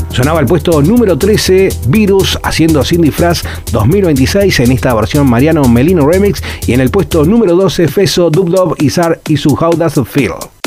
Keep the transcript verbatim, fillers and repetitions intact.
Sonaba el puesto número trece, Virus, haciendo Sin Disfraz dos mil veintiséis en esta versión Mariano Melino Remix. Y en el puesto número doce, Feso, Dub Dub, Izar y su How Does It Feel.